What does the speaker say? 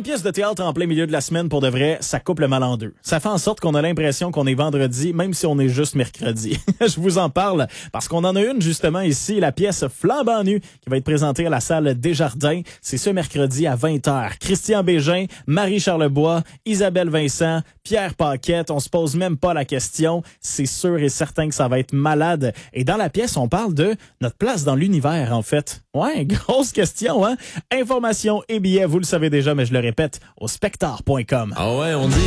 pièce de théâtre en plein milieu de la semaine, pour de vrai, ça coupe le mal en deux. Ça fait en sorte qu'on a l'impression qu'on est vendredi, même si on est juste mercredi. Je vous en parle parce qu'on en a une justement ici, la pièce Flambant nu, qui va être présentée à la salle Desjardins. C'est ce mercredi à 20h. Christian Bégin, Marie Charlebois, Isabelle Vincent, Pierre Paquette. On se pose même pas la question. C'est sûr et certain que ça va être malade. Et dans la pièce, on parle de notre place dans l'univers, en fait. Ouais, grosse question, hein? Informations et billets, vous le savez déjà, mais je le répète, au spectar.com. Ah ouais, on dit...